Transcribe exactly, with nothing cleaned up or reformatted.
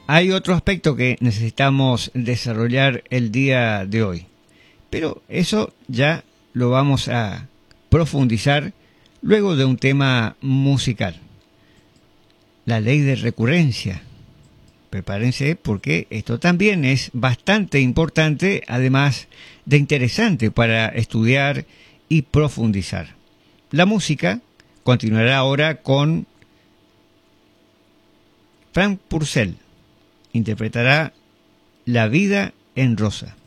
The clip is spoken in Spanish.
Hay otro aspecto que necesitamos desarrollar el día de hoy, pero eso ya lo vamos a profundizar luego de un tema musical. La ley de recurrencia. Prepárense porque esto también es bastante importante, además de interesante para estudiar y profundizar. La música continuará ahora con Frank Purcell. Interpretará La vida en rosa.